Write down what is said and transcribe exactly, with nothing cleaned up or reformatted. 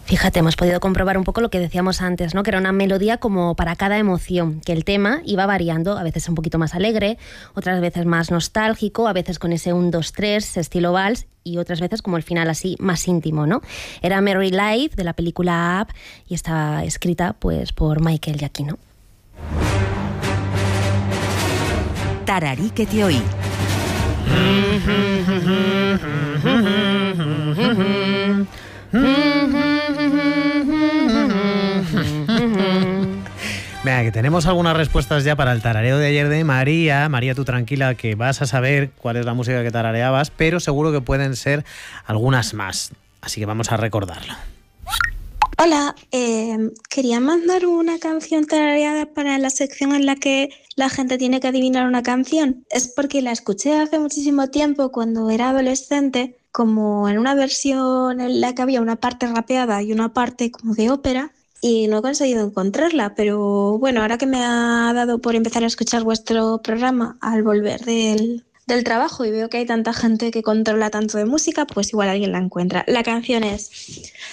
Fíjate, hemos podido comprobar un poco lo que decíamos antes, ¿no? Que era una melodía como para cada emoción, que el tema iba variando, a veces un poquito más alegre, otras veces más nostálgico, a veces con ese uno, dos, tres, estilo vals, y otras veces como el final así más íntimo, ¿no? Era Merry Life de la película Up y está escrita pues por Michael Giacchino. Tararí que te oí. Venga, que tenemos algunas respuestas ya para el tarareo de ayer de María. María, tú tranquila que vas a saber cuál es la música que tarareabas, pero seguro que pueden ser algunas más. Así que vamos a recordarlo. Hola, eh, quería mandar una canción tarareada para la sección en la que la gente tiene que adivinar una canción. Es porque la escuché hace muchísimo tiempo cuando era adolescente, como en una versión en la que había una parte rapeada y una parte como de ópera, y no he conseguido encontrarla, pero bueno, ahora que me ha dado por empezar a escuchar vuestro programa al volver del, del trabajo y veo que hay tanta gente que controla tanto de música, pues igual alguien la encuentra. La canción es